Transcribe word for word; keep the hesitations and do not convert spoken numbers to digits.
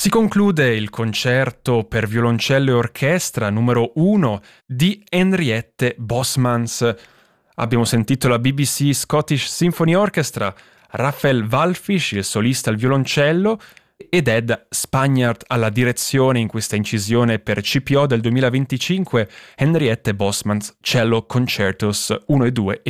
Si conclude il concerto per violoncello e orchestra numero uno di Henriette Bosmans. Abbiamo sentito la B B C Scottish Symphony Orchestra, Raphael Wallfisch, il solista al violoncello, ed Ed Spagnard alla direzione in questa incisione per C P O del duemilaventicinque, Henriette Bosmans Cello Concertos uno e due